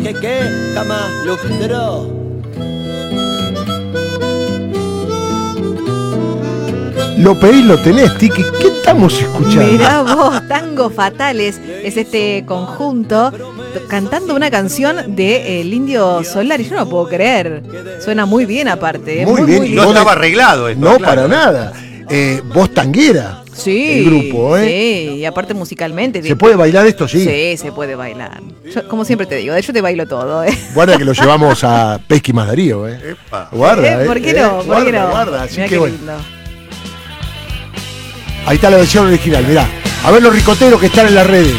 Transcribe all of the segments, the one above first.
que jamás lustró. Lo pedís, lo tenés, Tiki. ¿Qué estamos escuchando? Mirá vos, Tangos Fatales es este conjunto cantando una canción de El Indio Solari. Yo no lo puedo creer. Suena muy bien aparte. Muy bien. Y no estaba arreglado esto. No, claro. para nada. Voz tanguera. Sí, El grupo, ¿eh? Sí, y aparte musicalmente. ¿Se puede bailar esto? Sí. Sí, se puede bailar. Yo, como siempre te digo, de hecho te bailo todo, ¿eh? Guarda que lo llevamos a Pesqui más Darío, ¿eh? Epa. Guarda, ¿Por qué no? ¿Por qué no? Guarda, así Mirá que qué bueno. lindo. Ahí está la versión original, mirá. A ver los ricoteros que están en las redes.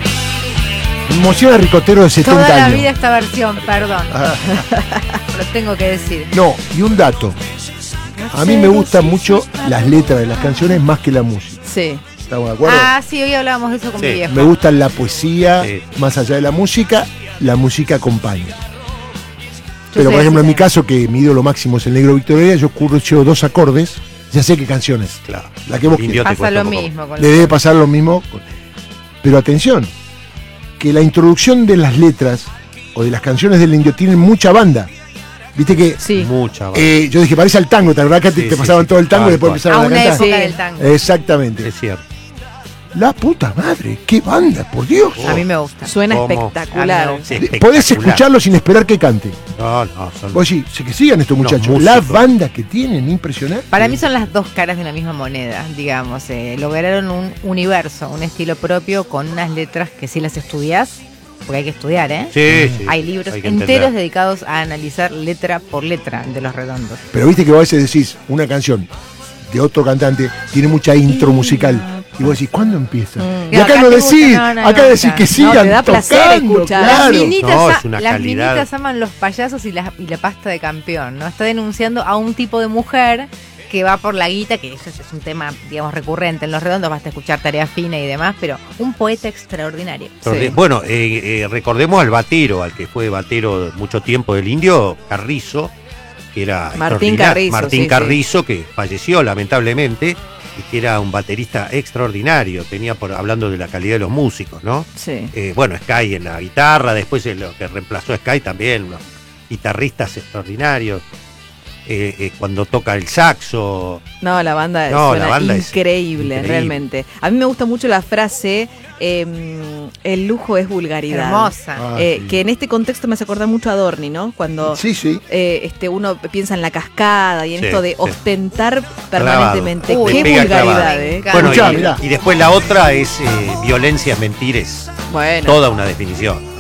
Me emociona ricotero de 70 Toda la años. vida esta versión, perdón. Ah, Lo tengo que decir. no, y un dato. A mí me gustan mucho las letras de las canciones más que la música. Sí. ¿Estamos de acuerdo? Ah, sí, hoy hablábamos de eso con Sí. mi viejo. Me gusta la poesía, Sí. más allá de la música acompaña. Yo Pero sé por ejemplo, en decir. mi caso, que mi ídolo máximo es el Negro Victoria, yo escucho 2 acordes, ya sé qué canciones. Claro. La que vos Indio te Pasa cuesta lo un poco. mismo con Le debe pasar lo mismo. Pero atención, que la introducción de las letras o de las canciones del Indio tienen mucha banda. Viste que Sí. Mucha banda. yo dije, parece al tango, ¿te acordás que Sí, te sí, pasaban sí. todo el tango y Tal después cual. empezaron A a una cantar? época Sí. del tango. Exactamente. Es cierto. La puta madre, qué banda, por Dios. A mí me gusta. Suena ¿Cómo? espectacular. A mí me Sí, Podés espectacular. escucharlo sin esperar que cante. No, son. Vos decís, que sigan estos Unos muchachos. músicos. La banda que tienen, impresionante. Para mí son las dos caras de una misma moneda, digamos. Lograron un universo, un estilo propio con unas letras que si las estudiás, porque hay que estudiar, ¿eh? Sí, sí. Hay libros Hay que enteros entender. dedicados a analizar letra por letra de Los Redondos. Pero viste que vos a veces decís, una canción de otro cantante tiene mucha intro musical. Y vos decís, ¿cuándo empieza? Y acá Acá no te decís, gusta, no, acá no, decís claro. que No, sigan te da placer tocando, escuchar. claro. Las minitas, No, es una las calidad. minitas aman los payasos y la pasta de campeón, ¿no? Está denunciando a un tipo de mujer que va por la guita, que eso es un tema, digamos, recurrente en Los Redondos, basta escuchar Tarea Fina y demás, pero un poeta extraordinario. Sí. Bueno, recordemos al batero, al que fue batero mucho tiempo del Indio, Carrizo, que era Martín extraordinario. Carrizo, Martín sí, Carrizo, que falleció lamentablemente, y que era un baterista extraordinario, tenía hablando de la calidad de los músicos, ¿no? Sí. Bueno, Sky en la guitarra, después lo que reemplazó a Sky también, unos guitarristas extraordinarios. Cuando toca el saxo. No, la banda, No, suena la banda es increíble, increíble. realmente. A mí me gusta mucho la frase, el lujo es vulgaridad. Hermosa. Ah, sí. Que en este contexto me hace acordar mucho a Dorni, ¿no? Cuando Sí, sí. uno piensa en la cascada y en Sí, esto de sí. ostentar permanentemente. Clavado. Qué Le pega vulgaridad, clavado. ¿eh? Bueno, Escuchá, mirá. y después la otra es violencia es mentir, es Bueno. toda una definición.